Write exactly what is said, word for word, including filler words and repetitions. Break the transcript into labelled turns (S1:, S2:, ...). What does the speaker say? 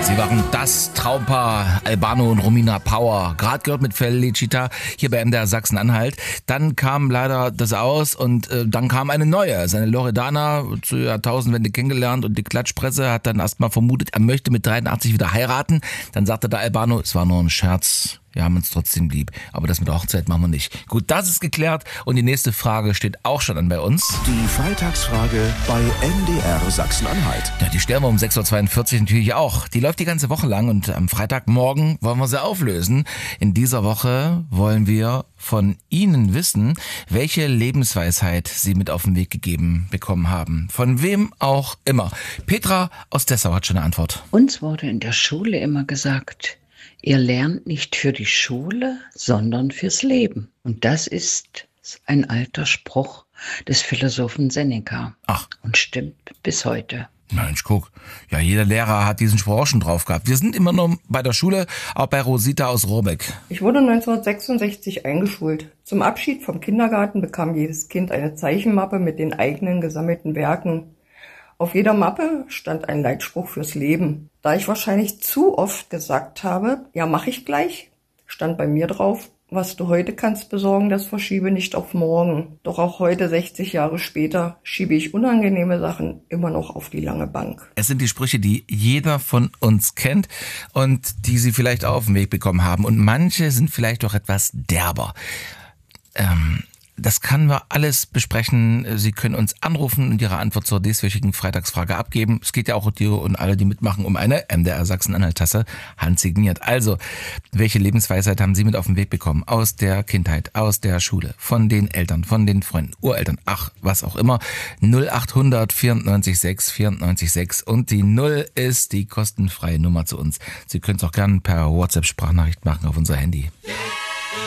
S1: Sie waren das Traumpaar Albano und Romina Power. Gerade gehört mit Felicita hier bei M D R Sachsen-Anhalt. Dann kam leider das aus und äh, dann kam eine neue. Seine Loredana zur Jahrtausendwende kennengelernt und die Klatschpresse hat dann erstmal vermutet, er möchte mit dreiundachtzig wieder heiraten. Dann sagte der Albano, es war nur ein Scherz. Wir haben uns trotzdem lieb, aber das mit der Hochzeit machen wir nicht. Gut, das ist geklärt und die nächste Frage steht auch schon an bei uns.
S2: Die Freitagsfrage bei M D R Sachsen-Anhalt.
S1: Ja, die stellen wir um sechs Uhr zweiundvierzig natürlich auch. Die läuft die ganze Woche lang und am Freitagmorgen wollen wir sie auflösen. In dieser Woche wollen wir von Ihnen wissen, welche Lebensweisheit Sie mit auf den Weg gegeben bekommen haben. Von wem auch immer. Petra aus Dessau hat schon eine Antwort.
S3: Uns wurde in der Schule immer gesagt, ihr lernt nicht für die Schule, sondern fürs Leben. Und das ist ein alter Spruch des Philosophen Seneca.
S1: Ach.
S3: Und stimmt bis heute.
S1: Mensch, guck. Ja, jeder Lehrer hat diesen Spruch auch schon drauf gehabt. Wir sind immer noch bei der Schule, auch bei Rosita aus Robeck.
S4: Ich wurde neunzehnhundertsechsundsechzig eingeschult. Zum Abschied vom Kindergarten bekam jedes Kind eine Zeichenmappe mit den eigenen gesammelten Werken. Auf jeder Mappe stand ein Leitspruch fürs Leben. Da ich wahrscheinlich zu oft gesagt habe, ja, mach ich gleich, stand bei mir drauf, was du heute kannst besorgen, das verschiebe nicht auf morgen. Doch auch heute, sechzig Jahre später, schiebe ich unangenehme Sachen immer noch auf die lange Bank.
S1: Es sind die Sprüche, die jeder von uns kennt und die Sie vielleicht auch auf den Weg bekommen haben. Und manche sind vielleicht auch etwas derber. Ähm... Das können wir alles besprechen. Sie können uns anrufen und Ihre Antwort zur dieswöchigen Freitagsfrage abgeben. Es geht ja auch dir und alle, die mitmachen, um eine M D R Sachsen-Anhalt-Tasse, handsigniert. Also, welche Lebensweisheit haben Sie mit auf den Weg bekommen? Aus der Kindheit, aus der Schule, von den Eltern, von den Freunden, Ureltern, ach, was auch immer. null achthundert vierundneunzig sechs vierundneunzig sechs und die Null ist die kostenfreie Nummer zu uns. Sie können es auch gerne per WhatsApp-Sprachnachricht machen auf unser Handy.